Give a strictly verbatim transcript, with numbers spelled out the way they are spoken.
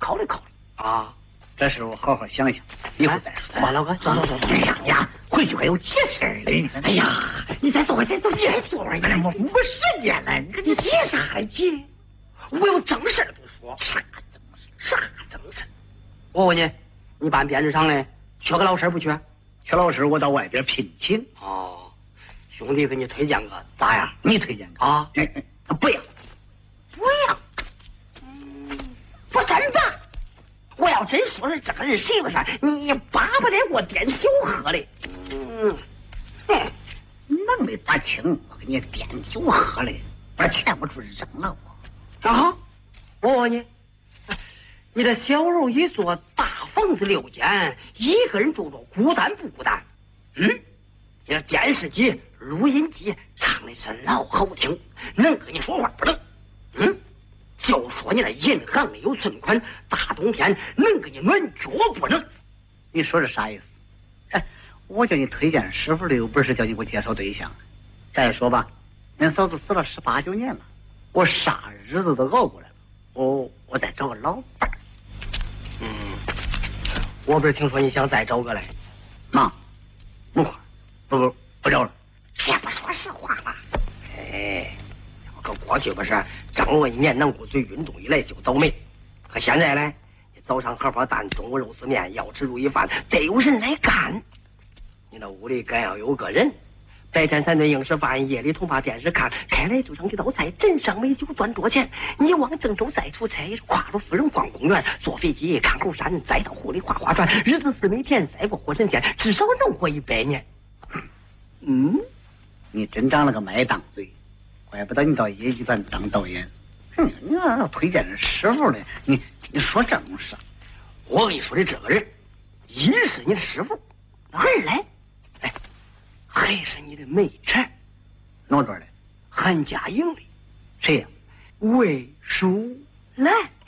考虑考虑啊。 这事我好好想想，以后再说吧。 哎、老哥，走走走。 哎呀呀，回去还有急事儿嘞！ 哎呀，你再坐会儿，再坐，再坐会儿。 哎，我没时间了，你你急啥急？我有正事跟你说。 啥正事？ 啥正事？我问你，你办编制厂的缺个老师不缺？ 缺老师，我到外边聘请。 哦，兄弟给你推荐个，咋样？ 你推荐个啊？ 哎哎，不要， 不要。嗯，不真吧？我要真说是这个人谁不是，你巴不得给我点酒喝嘞。嗯， 哎，能没把请我给你点酒喝嘞，把钱我出去扔了我。 啊，我问你，你这小楼一座，大房子六间，一个人住着，孤单不孤单？嗯，你这电视机、录音机唱的是老好听，能跟你说话不能？嗯。就说你那银行里有存款，大冬天能给你暖脚不能？ 你说这啥意思？哎，我叫你推荐师傅的，又不是叫你给我介绍对象。再说吧，恁嫂子死了十八九年了，我啥日子都熬过来了，我我再找个老伴儿。 嗯，我不是听说你想再找个嘞？ 妈，没话，不不不找了。 别不说实话了。哎，我搁过去不是正我一年能骨嘴运动以来就倒霉，可现在呢，你早上荷包蛋，中午肉丝面，要吃如意饭，得有人来干。你那屋里干要有个人，白天三顿硬吃饭，夜里同把电视看，开来就剩一道菜，镇上美酒赚多钱。你往郑州再出差，跨着夫人逛公园，坐飞机看后山，再到湖里划划船，日子是每天赛过火神仙，至少能活一百年。嗯， 你真长了个麦当嘴，怪不得你到野剧团当导演。哼，你要推荐人师傅的，你你说正事。 我跟你说的这个人，一是你的师傅，二来，哎，还是你的媒臣。 哪段的？ 韩家营里。 谁呀？ 魏淑兰。